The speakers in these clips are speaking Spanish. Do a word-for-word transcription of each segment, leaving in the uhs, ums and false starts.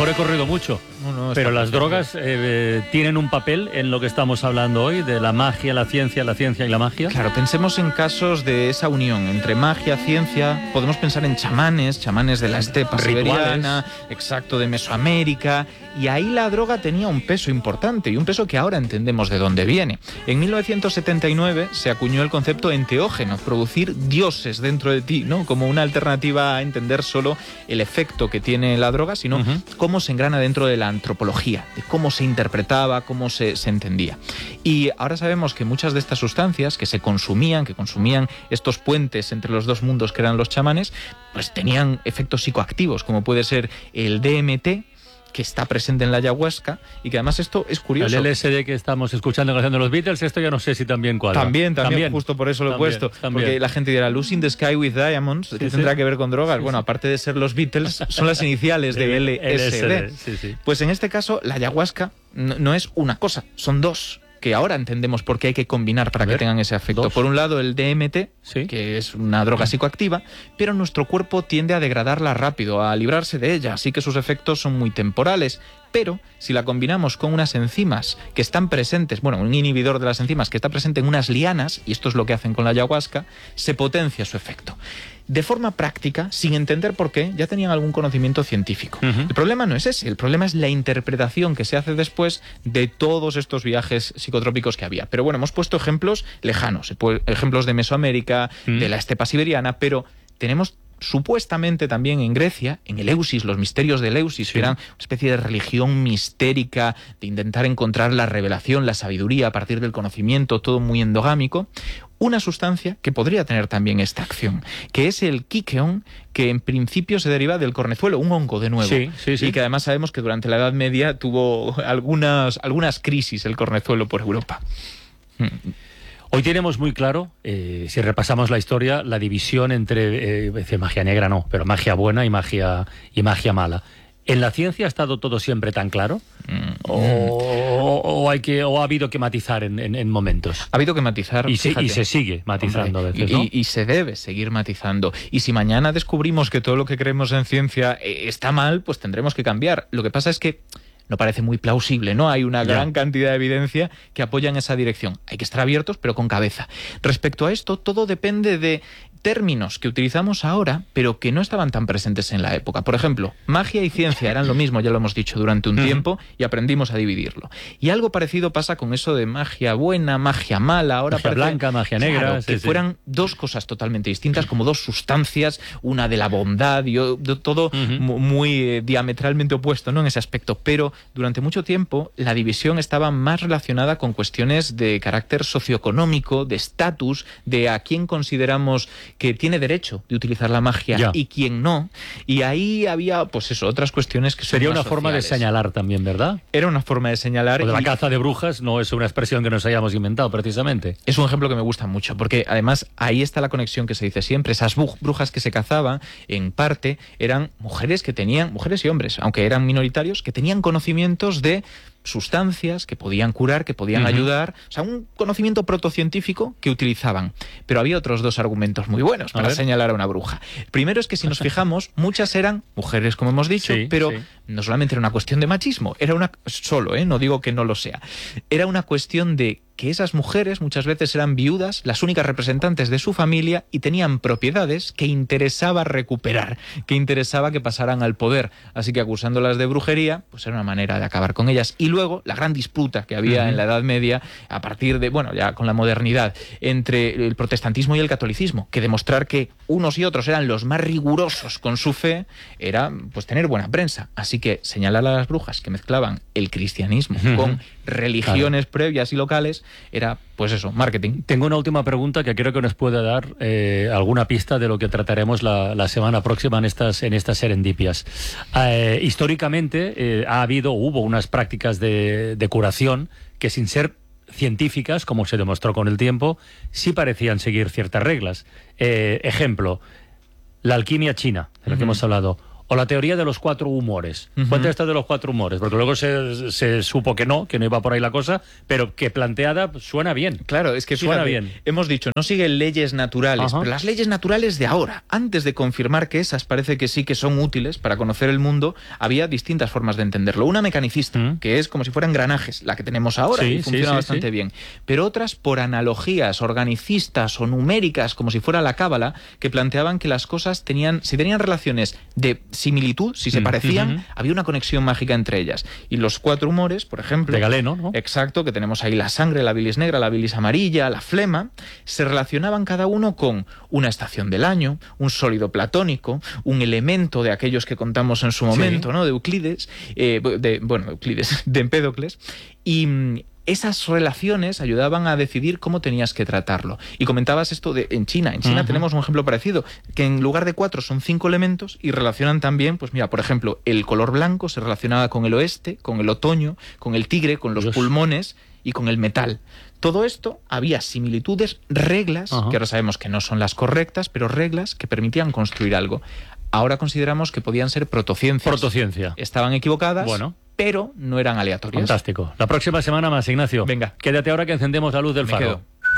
mejor he corrido mucho. No, no, pero las perfecto. drogas eh, tienen un papel en lo que estamos hablando hoy, de la magia, la ciencia, la ciencia y la magia. Claro, pensemos en casos de esa unión entre magia, ciencia. Podemos pensar en chamanes, chamanes de la estepa siberiana, exacto, de Mesoamérica. Y ahí la droga tenía un peso importante, y un peso que ahora entendemos de dónde viene. En mil novecientos setenta y nueve se acuñó el concepto enteógeno, producir dioses dentro de ti, ¿no? Como una alternativa a entender solo el efecto que tiene la droga, sino uh-huh. cómo se engrana dentro de la antropología, de cómo se interpretaba, cómo se, se entendía. Y ahora sabemos que muchas de estas sustancias que se consumían, que consumían estos puentes entre los dos mundos que eran los chamanes, pues tenían efectos psicoactivos, como puede ser el D M T, que está presente en la ayahuasca, y que además esto es curioso. El L S D que estamos escuchando en la canción de los Beatles, esto ya no sé si también cuadra. También, también, también, justo por eso lo también, he puesto. También. Porque la gente dirá, Losing the Sky with Diamonds, sí, que sí. tendrá que ver con drogas. Sí, bueno, sí. aparte de ser los Beatles, son las iniciales de L S D. Sí, sí. Pues en este caso, la ayahuasca no, no es una cosa, son dos, que ahora entendemos por qué hay que combinar para ver, que tengan ese efecto. Dos. Por un lado, el D M T, ¿sí? que es una droga psicoactiva, pero nuestro cuerpo tiende a degradarla rápido, a librarse de ella, así que sus efectos son muy temporales. Pero si la combinamos con unas enzimas que están presentes, bueno, un inhibidor de las enzimas que está presente en unas lianas, y esto es lo que hacen con la ayahuasca, se potencia su efecto. De forma práctica, sin entender por qué, ya tenían algún conocimiento científico. Uh-huh. El problema no es ese, el problema es la interpretación que se hace después de todos estos viajes psicotrópicos que había. Pero bueno, hemos puesto ejemplos lejanos, ejemplos de Mesoamérica, uh-huh. de la estepa siberiana, pero tenemos supuestamente también en Grecia, en Eleusis, los misterios de Eleusis, sí. que eran una especie de religión mistérica, de intentar encontrar la revelación, la sabiduría a partir del conocimiento, todo muy endogámico, una sustancia que podría tener también esta acción, que es el quiqueón, que en principio se deriva del cornezuelo, un hongo de nuevo, sí, sí, sí. y que además sabemos que durante la Edad Media tuvo algunas, algunas crisis el cornezuelo por Europa. Hoy tenemos muy claro, eh, si repasamos la historia, la división entre, eh, decir magia negra no, pero magia buena y magia, y magia mala. ¿En la ciencia ha estado todo siempre tan claro? Mm. O, o, o, hay que, ¿O ha habido que matizar en, en, en momentos? Ha habido que matizar. Y se, y se sigue matizando Hombre, a veces, y, ¿no? y, y se debe seguir matizando. Y si mañana descubrimos que todo lo que creemos en ciencia eh, está mal, pues tendremos que cambiar. Lo que pasa es que no parece muy plausible, ¿no? Hay una gran yeah. cantidad de evidencia que apoya en esa dirección. Hay que estar abiertos, pero con cabeza. Respecto a esto, todo depende de términos que utilizamos ahora, pero que no estaban tan presentes en la época. Por ejemplo, magia y ciencia eran lo mismo, ya lo hemos dicho durante un tiempo, y aprendimos a dividirlo. Y algo parecido pasa con eso de magia buena, magia mala, ahora magia parece, blanca, magia negra, claro, sí, que sí. fueran dos cosas totalmente distintas, como dos sustancias, una de la bondad y todo uh-huh. muy eh, diametralmente opuesto, ¿no? En ese aspecto. Pero durante mucho tiempo la división estaba más relacionada con cuestiones de carácter socioeconómico, de estatus, de a quién consideramos que tiene derecho de utilizar la magia ya. y quién no. Y ahí había, pues eso, otras cuestiones que son Sería más una forma sociales. de señalar también, ¿verdad? Era una forma de señalar. O de la y... caza de brujas no es una expresión que nos hayamos inventado, precisamente. Es un ejemplo que me gusta mucho, porque además ahí está la conexión que se dice siempre. Esas brujas que se cazaban, en parte, eran mujeres que tenían, mujeres y hombres, aunque eran minoritarios, que tenían conocimientos de sustancias que podían curar, que podían uh-huh. ayudar, o sea, un conocimiento protocientífico que utilizaban. Pero había otros dos argumentos muy buenos para señalar a una bruja. Primero es que si nos fijamos, muchas eran mujeres, como hemos dicho, sí, pero sí. no solamente era una cuestión de machismo, era una solo, ¿eh? no digo que no lo sea, era una cuestión de que esas mujeres muchas veces eran viudas, las únicas representantes de su familia, y tenían propiedades que interesaba recuperar, que interesaba que pasaran al poder. Así que acusándolas de brujería, pues era una manera de acabar con ellas. Y luego la gran disputa que había uh-huh. en la Edad Media, a partir de, bueno, ya con la modernidad, entre el protestantismo y el catolicismo, que demostrar que unos y otros eran los más rigurosos con su fe, era pues tener buena prensa. Así que señalar a las brujas que mezclaban el cristianismo uh-huh. con religiones claro. previas y locales, era, pues eso, marketing. Tengo una última pregunta que creo que nos puede dar eh, alguna pista de lo que trataremos la, la semana próxima en estas, en estas serendipias. Eh, históricamente eh, ha habido, hubo unas prácticas de, de curación que, sin ser científicas, como se demostró con el tiempo, sí parecían seguir ciertas reglas. Eh, ejemplo, la alquimia china, de la uh-huh. que hemos hablado, o la teoría de los cuatro humores. Uh-huh. Cuenta esto de los cuatro humores, porque luego se, se supo que no, que no iba por ahí la cosa, pero que planteada suena bien. Claro, es que suena fíjate, bien. Hemos dicho, no sigue leyes naturales, Ajá. pero las leyes naturales de ahora, antes de confirmar que esas parece que sí que son útiles para conocer el mundo, había distintas formas de entenderlo. Una mecanicista, uh-huh. que es como si fueran engranajes, la que tenemos ahora, sí, y funciona sí, sí, bastante sí. bien. Pero otras por analogías organicistas o numéricas, como si fuera la cábala, que planteaban que las cosas tenían, si tenían relaciones de similitud, si se parecían, uh-huh. había una conexión mágica entre ellas. Y los cuatro humores, por ejemplo... De Galeno, ¿no? Exacto, que tenemos ahí la sangre, la bilis negra, la bilis amarilla, la flema, se relacionaban cada uno con una estación del año, un sólido platónico, un elemento de aquellos que contamos en su momento, sí. ¿no? De Euclides, eh, de, bueno, de Euclides, de Empédocles, y... esas relaciones ayudaban a decidir cómo tenías que tratarlo. Y comentabas esto de en China. En China uh-huh. tenemos un ejemplo parecido, que en lugar de cuatro son cinco elementos y relacionan también, pues mira, por ejemplo, el color blanco se relacionaba con el oeste, con el otoño, con el tigre, con los Dios. pulmones y con el metal. Todo esto había similitudes, reglas, uh-huh. que ahora sabemos que no son las correctas, pero reglas que permitían construir algo. Ahora consideramos que podían ser protociencias. Protociencia. Estaban equivocadas. Bueno. Pero no eran aleatorias. Fantástico. La próxima semana más, Ignacio. Venga. Quédate ahora que encendemos la luz del Me faro. quedo.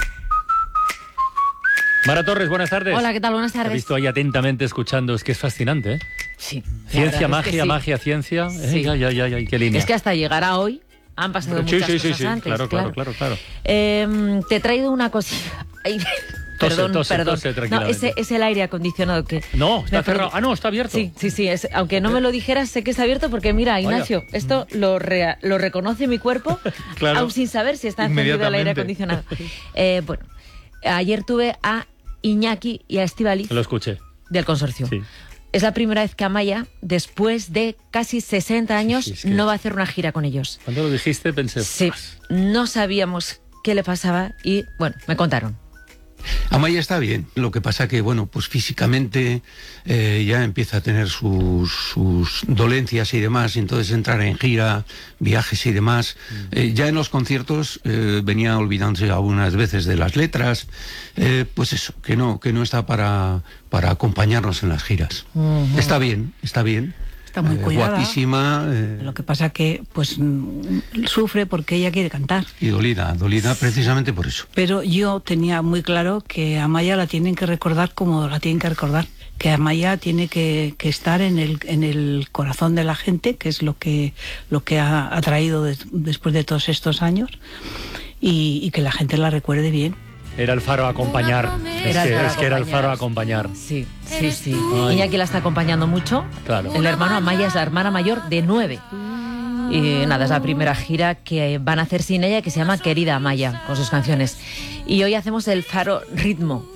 Mara Torres, buenas tardes. Hola, ¿qué tal? Buenas tardes. He visto ahí atentamente escuchando, es que es fascinante, ¿eh? Sí. Ciencia, magia, es que sí. magia, ciencia. Sí. Eh, ya, ya, ya, ya, qué línea. Es que hasta llegar a hoy han pasado sí, muchas sí, cosas sí, sí. antes. Claro, claro, claro, claro. Eh, te he traído una cosita. Ay, Tose, perdón, tose, perdón. tose, no, tranquilamente. ese es el aire acondicionado que... No, está me cerrado. produ- Ah, no, está abierto. Sí, sí, sí. Es, aunque no me lo dijeras, sé que está abierto porque, mira, Ignacio, Vaya. esto lo, rea- lo reconoce mi cuerpo, Claro. aún sin saber si está encendido el aire acondicionado. Eh, bueno, ayer tuve a Iñaki y a Estíbaliz Lo escuché. del consorcio. Sí. Es la primera vez que Amaya, después de casi sesenta años, Sí, sí, es que- no va a hacer una gira con ellos. Cuando lo dijiste pensé... Sí, "Ostras". no sabíamos qué le pasaba y, bueno, me contaron. Amaya está bien, lo que pasa que, bueno, pues físicamente eh, ya empieza a tener sus, sus dolencias y demás, y entonces entrar en gira, viajes y demás. Eh, ya en los conciertos eh, venía olvidándose algunas veces de las letras, eh, pues eso, que no, que no está para, para acompañarnos en las giras. Uh-huh. Está bien, está bien. Está muy Eh, cuidada. guapísima eh, Lo que pasa que pues mm, sufre porque ella quiere cantar. y dolida, dolida precisamente por eso. Pero yo tenía muy claro que a Amaya la tienen que recordar como la tienen que recordar. Que Amaya tiene que, que estar en el, en el corazón de la gente, que es lo que, lo que ha, ha traído des- después de todos estos años, y, y que la gente la recuerde bien. Era el faro a acompañar. Es, Era el que, faro a es que era el faro a acompañar. acompañar. Sí, sí, sí. Ay. Iñaki la está acompañando mucho. Claro. El hermano Amaya es la hermana mayor de nueve. Y nada, es la primera gira que van a hacer sin ella, que se llama Querida Amaya, con sus canciones. Y hoy hacemos el faro ritmo.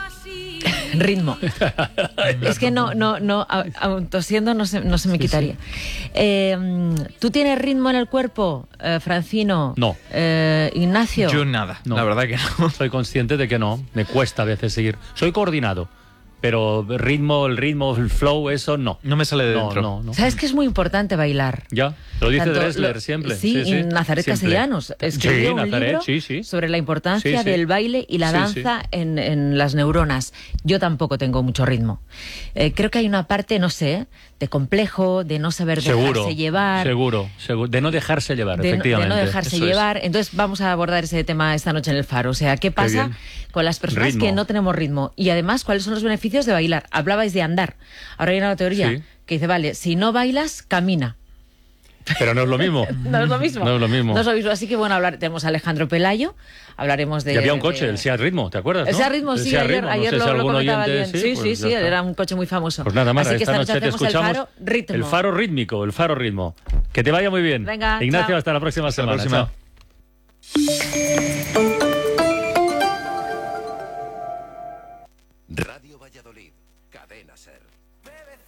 Ritmo. Es que no, no, no, a- aun tosiendo no se, no se me Sí, quitaría. Eh, ¿Tú tienes ritmo en el cuerpo, eh, Francino? No. Eh, Ignacio. Yo nada, No. la verdad que no. Soy consciente de que no. Me cuesta a veces seguir. Soy coordinado, pero ritmo, el ritmo, el flow, eso no. No me sale de No, dentro. no, no. ¿Sabes que es muy importante bailar? Ya, lo dice Tanto Dressler lo- siempre. Sí, y Nazaret siempre. Castellanos escribió Sí, un Nazaret, libro sí, sí. sobre la importancia Sí, sí. del baile y la Sí, sí. danza En, en las neuronas. Yo tampoco tengo mucho ritmo. Eh, creo que hay una parte, no sé, de complejo, de no saber Seguro, dejarse llevar. seguro, seguro. De no dejarse llevar, De, no- de efectivamente. no dejarse Eso es. llevar. Entonces vamos a abordar ese tema esta noche en el Faro. O sea, ¿qué pasa bien. con las personas Ritmo. que no tenemos ritmo? Y además, ¿cuáles son los beneficios de bailar? Hablabais de andar. Ahora hay una teoría Sí. que dice, vale, si no bailas, camina. Pero no es lo mismo. No es lo mismo. No es lo mismo. No es lo mismo. Así que bueno, hablar, tenemos a Alejandro Pelayo, hablaremos de... Y había un coche, de- el Seat Ritmo, ¿te acuerdas? El ¿no? Seat Ritmo, El sí, Seat ayer, Ritmo, no ayer sé lo, si lo algún comentaba oyente- alguien. sí, Sí, pues sí, ya sí, está. era un coche muy famoso. Pues nada, Mara, Así que esta esta noche noche te hacemos el escuchamos. Faro Ritmo. El faro rítmico, el faro ritmo. Que te vaya muy bien. Venga, Ignacio, chao. hasta la próxima Hasta la semana. próxima. Chao. Radio Valladolid, Cadena Ser.